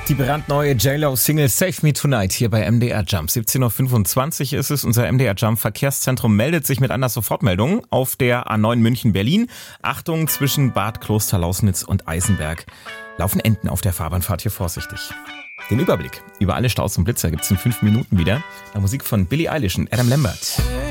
Die brandneue J-Lo-Single Save Me Tonight hier bei MDR Jump. 17.25 Uhr ist es. Unser MDR Jump Verkehrszentrum meldet sich mit einer Sofortmeldung auf der A9 München-Berlin. Achtung, zwischen Bad Klosterlausnitz und Eisenberg laufen Enten auf der Fahrbahn. Fahrt hier vorsichtig. Den Überblick über alle Staus und Blitzer gibt's in 5 Minuten wieder. Musik von Billie Eilish und Adam Lambert.